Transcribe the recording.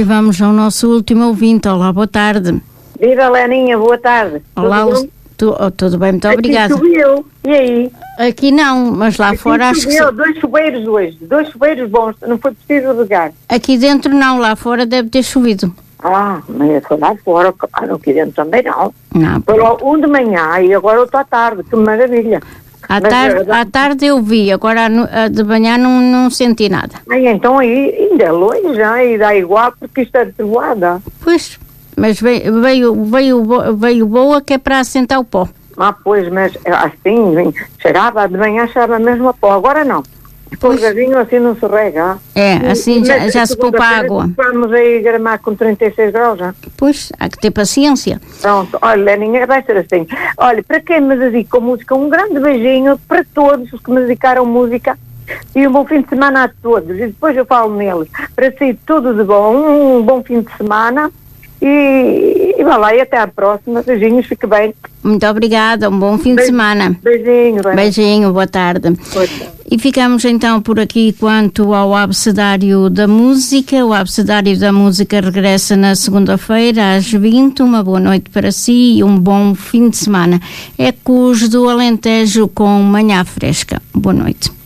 Vamos ao nosso último ouvinte. Olá, boa tarde. Viva, Leninha, boa tarde. Olá, tudo bem, muito obrigada. Aqui choveu, e aí? Aqui não, mas lá fora acho que... Dois chuveiros hoje, 2 chuveiros bons, não foi preciso regar. Aqui dentro não, lá fora deve ter chovido. Mas foi lá fora, aqui dentro também não. Não. Foi lá um de manhã e agora outro à tarde, que maravilha. À tarde eu vi, agora de manhã não senti nada. Então aí ainda é longe já, e dá igual porque isto é de trovoada. Pois, mas veio boa que é para assentar o pó. Pois, mas assim, cheirava, de manhã cheirava mesmo a pó, agora não. Pousadinho assim não se rega. Assim já se poupa água. Vamos aí gramar com 36 graus já. Pois, há que ter paciência. Pronto, olha, Leninha, vai ser assim. Olha, para quem me dedica música, um grande beijinho para todos os que me dedicaram música e um bom fim de semana a todos. E depois eu falo neles. Para si tudo de bom, um bom fim de semana e vá lá, e até à próxima. Beijinhos, fique bem. Muito obrigada, um bom fim de semana. Beijinho, boa tarde. Boa tarde. E ficamos então por aqui quanto ao Abecedário da Música. O Abecedário da Música regressa na segunda-feira às 20. Uma boa noite para si e um bom fim de semana. Ecos do Alentejo com Manhã Fresca. Boa noite.